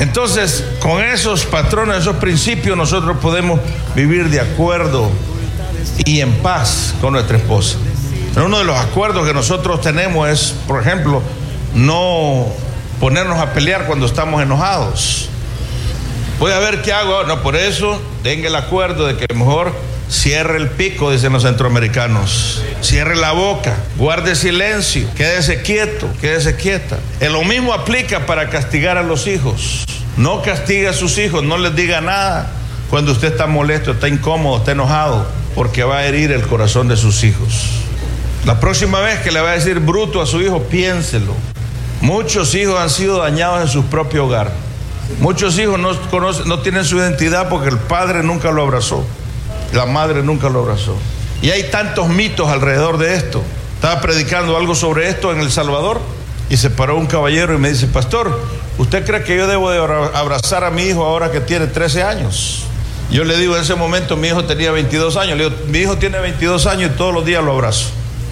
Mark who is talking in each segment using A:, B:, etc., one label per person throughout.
A: Entonces, con esos patrones, esos principios, nosotros podemos vivir de acuerdo y en paz con nuestra esposa. Uno de los acuerdos que nosotros tenemos es, por ejemplo, no ponernos a pelear cuando estamos enojados. Voy a ver qué hago. No, por eso tenga el acuerdo de que mejor cierre el pico, dicen los centroamericanos. Cierre la boca, guarde silencio, quédese quieto, quédese quieta. Lo mismo aplica para castigar a los hijos. No castigue a sus hijos, no les diga nada cuando usted está molesto, está incómodo, está enojado, porque va a herir el corazón de sus hijos. La próxima vez que le va a decir bruto a su hijo, piénselo. Muchos hijos han sido dañados en su propio hogar. Muchos hijos no tienen su identidad porque el padre nunca lo abrazó, la madre nunca lo abrazó. Y hay tantos mitos alrededor de esto. Estaba predicando algo sobre esto en El Salvador y se paró un caballero y me dice: pastor, ¿usted cree que yo debo de abrazar a mi hijo ahora que tiene 13 años? Yo le digo, en ese momento mi hijo tenía 22 años. Le digo, mi hijo tiene 22 años y todos los días lo abrazo.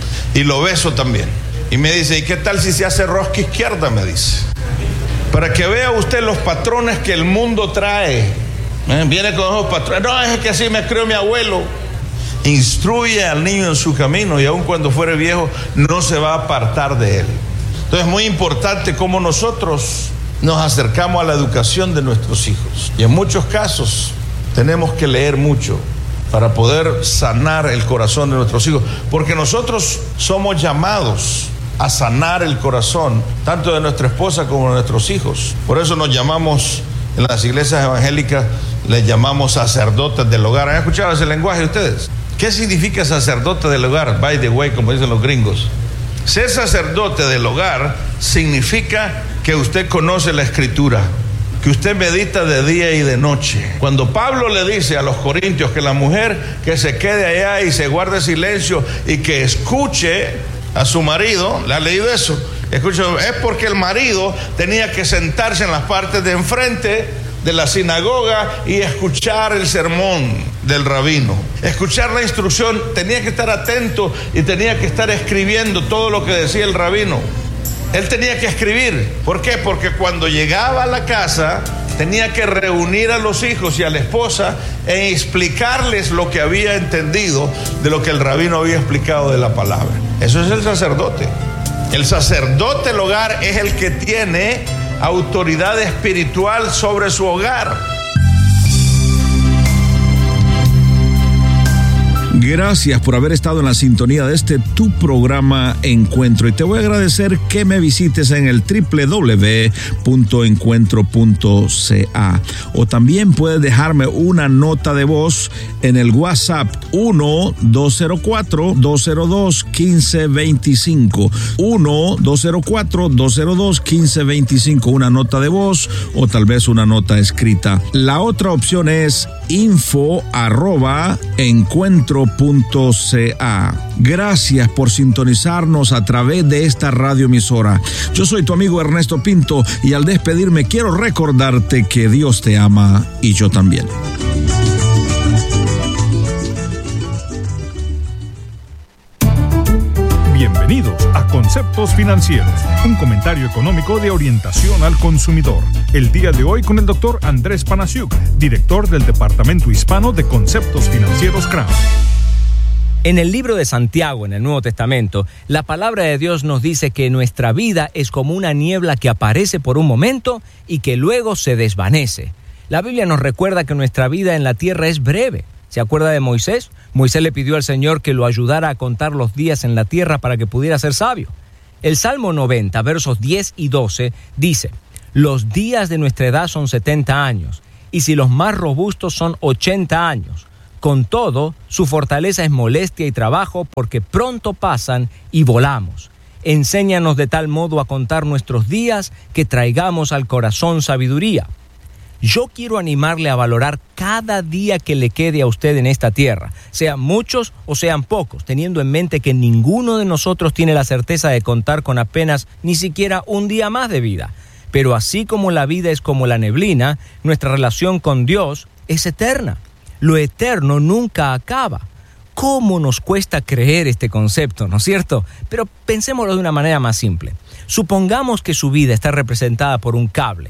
A: Y lo beso también. Y me dice: ¿y qué tal si se hace rosca izquierda? Me dice. Para que vea usted los patrones que el mundo trae. Viene con esos patrones. No, es que así me crió mi abuelo. Instruye al niño en su camino y aun cuando fuere viejo no se va a apartar de él. Entonces es muy importante cómo nosotros nos acercamos a la educación de nuestros hijos. Y en muchos casos tenemos que leer mucho para poder sanar el corazón de nuestros hijos, porque nosotros somos llamados a sanar el corazón tanto de nuestra esposa como de nuestros hijos. Por eso nos llamamos, en las iglesias evangélicas les llamamos sacerdotes del hogar. ¿Han escuchado ese lenguaje ustedes? ¿Qué significa sacerdote del hogar? By the way, como dicen los gringos. Ser sacerdote del hogar significa que usted conoce la escritura, que usted medita de día y de noche. Cuando Pablo le dice a los corintios que la mujer que se quede allá y se guarde silencio y que escuche a su marido, ¿le ha leído eso? Escucho, es porque el marido tenía que sentarse en las partes de enfrente de la sinagoga y escuchar el sermón del rabino, escuchar la instrucción, tenía que estar atento y tenía que estar escribiendo todo lo que decía el rabino. Él tenía que escribir. ¿Por qué? Porque cuando llegaba a la casa tenía que reunir a los hijos y a la esposa e explicarles lo que había entendido de lo que el rabino había explicado de la palabra. Eso es el sacerdote. El sacerdote del hogar es el que tiene autoridad espiritual sobre su hogar.
B: Gracias por haber estado en la sintonía de tu programa Encuentro, y te voy a agradecer que me visites en el www.encuentro.ca, o también puedes dejarme una nota de voz en el WhatsApp 1-204-202-1525, 1-204-202-1525, una nota de voz o tal vez una nota escrita. La otra opción es info@encuentro.ca. Gracias por sintonizarnos a través de esta radioemisora. Yo soy tu amigo Ernesto Pinto y al despedirme quiero recordarte que Dios te ama y yo también.
C: Bienvenidos a Conceptos Financieros, un comentario económico de orientación al consumidor. El día de hoy con el doctor Andrés Panasiuk, director del Departamento Hispano de Conceptos Financieros CRAM.
D: En el libro de Santiago, en el Nuevo Testamento, la palabra de Dios nos dice que nuestra vida es como una niebla que aparece por un momento y que luego se desvanece. La Biblia nos recuerda que nuestra vida en la tierra es breve. ¿Se acuerda de Moisés? Moisés le pidió al Señor que lo ayudara a contar los días en la tierra para que pudiera ser sabio. El Salmo 90, versos 10 y 12, dice: los días de nuestra edad son 70 años, y si los más robustos son 80 años. Con todo, su fortaleza es molestia y trabajo, porque pronto pasan y volamos. Enséñanos de tal modo a contar nuestros días que traigamos al corazón sabiduría. Yo quiero animarle a valorar cada día que le quede a usted en esta tierra, sean muchos o sean pocos, teniendo en mente que ninguno de nosotros tiene la certeza de contar con apenas ni siquiera un día más de vida. Pero así como la vida es como la neblina, nuestra relación con Dios es eterna. Lo eterno nunca acaba. ¿Cómo nos cuesta creer este concepto, no es cierto? Pero pensémoslo de una manera más simple. Supongamos que su vida está representada por un cable.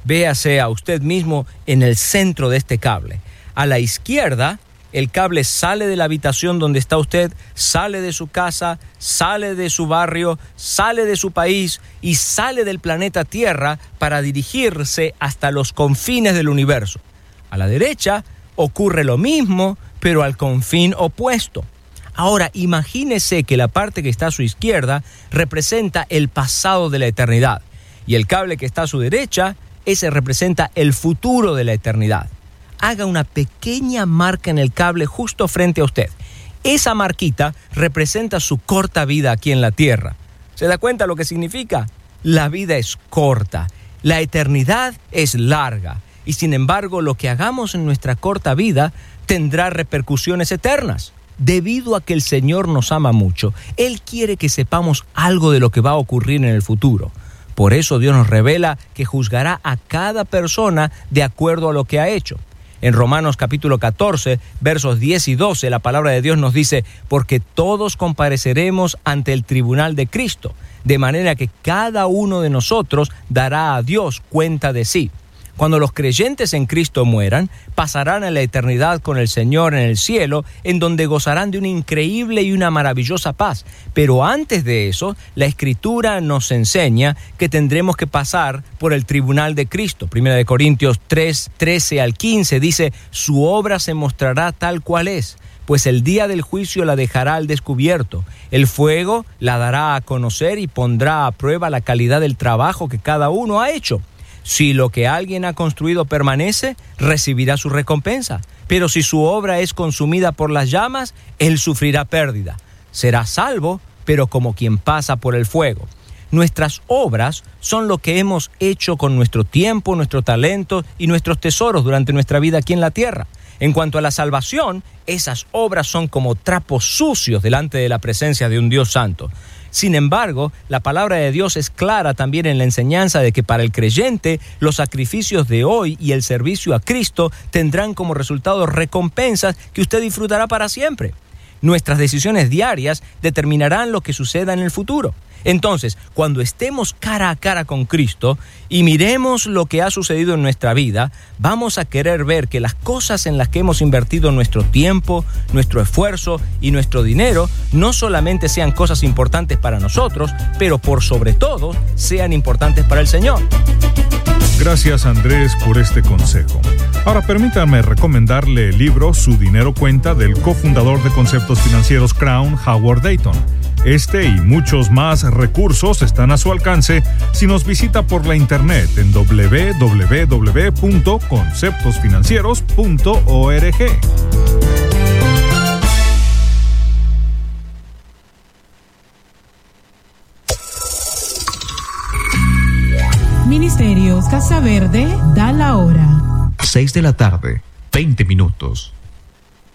D: Véase a usted mismo en el centro de este cable. A la izquierda, el cable sale de la habitación donde está usted, sale de su casa, sale de su barrio, sale de su país y sale del planeta Tierra para dirigirse hasta los confines del universo. A la derecha ocurre lo mismo, pero al confín opuesto. Ahora, imagínese que la parte que está a su izquierda representa el pasado de la eternidad y el cable que está a su derecha, ese representa el futuro de la eternidad. Haga una pequeña marca en el cable justo frente a usted. Esa marquita representa su corta vida aquí en la tierra. ¿Se da cuenta lo que significa? La vida es corta, la eternidad es larga y sin embargo lo que hagamos en nuestra corta vida tendrá repercusiones eternas. Debido a que el Señor nos ama mucho, Él quiere que sepamos algo de lo que va a ocurrir en el futuro. Por eso Dios nos revela que juzgará a cada persona de acuerdo a lo que ha hecho. En Romanos capítulo 14, versos 10 y 12, la palabra de Dios nos dice: porque todos compareceremos ante el tribunal de Cristo, de manera que cada uno de nosotros dará a Dios cuenta de sí. Cuando los creyentes en Cristo mueran, pasarán a la eternidad con el Señor en el cielo, en donde gozarán de una increíble y una maravillosa paz. Pero antes de eso, la Escritura nos enseña que tendremos que pasar por el tribunal de Cristo. 1 Corintios 3, 13 al 15 dice: su obra se mostrará tal cual es, pues el día del juicio la dejará al descubierto. El fuego la dará a conocer y pondrá a prueba la calidad del trabajo que cada uno ha hecho. Si lo que alguien ha construido permanece, recibirá su recompensa. Pero si su obra es consumida por las llamas, él sufrirá pérdida. Será salvo, pero como quien pasa por el fuego. Nuestras obras son lo que hemos hecho con nuestro tiempo, nuestro talento y nuestros tesoros durante nuestra vida aquí en la tierra. En cuanto a la salvación, esas obras son como trapos sucios delante de la presencia de un Dios santo. Sin embargo, la palabra de Dios es clara también en la enseñanza de que para el creyente los sacrificios de hoy y el servicio a Cristo tendrán como resultado recompensas que usted disfrutará para siempre. Nuestras decisiones diarias determinarán lo que suceda en el futuro. Entonces, cuando estemos cara a cara con Cristo y miremos lo que ha sucedido en nuestra vida, vamos a querer ver que las cosas en las que hemos invertido nuestro tiempo, nuestro esfuerzo y nuestro dinero no solamente sean cosas importantes para nosotros, pero por sobre todo sean importantes para el Señor.
C: Gracias, Andrés, por este consejo. Ahora permítame recomendarle el libro Su Dinero Cuenta del cofundador de Conceptos Financieros Crown, Howard Dayton. Este y muchos más recursos están a su alcance si nos visita por la internet en www.conceptosfinancieros.org.
E: Ministerios Casa Verde da la hora.
F: 6 de la tarde, 20 minutos.